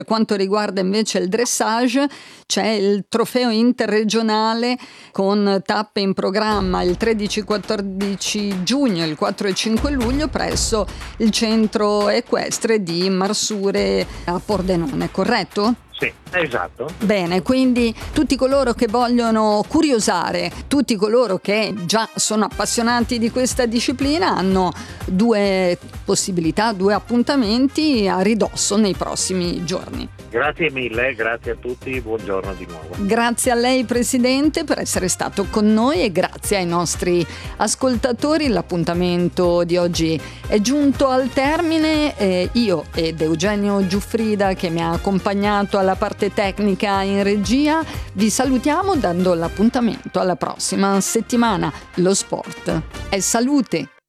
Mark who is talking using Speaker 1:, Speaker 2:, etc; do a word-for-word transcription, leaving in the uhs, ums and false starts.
Speaker 1: Per quanto riguarda invece il dressage, c'è il trofeo interregionale con tappe in programma il tredici quattordici giugno, il quattro e cinque luglio presso il centro equestre di Marsure a Pordenone, corretto?
Speaker 2: Sì, esatto.
Speaker 1: Bene, quindi tutti coloro che vogliono curiosare, tutti coloro che già sono appassionati di questa disciplina hanno due possibilità, due appuntamenti a ridosso nei prossimi giorni.
Speaker 2: Grazie mille, grazie a tutti, buongiorno di nuovo.
Speaker 1: Grazie a lei Presidente per essere stato con noi e grazie ai nostri ascoltatori. L'appuntamento di oggi è giunto al termine. Eh, io ed Eugenio Giuffrida, che mi ha accompagnato alla parte tecnica in regia, vi salutiamo dando l'appuntamento alla prossima settimana. Lo sport è salute.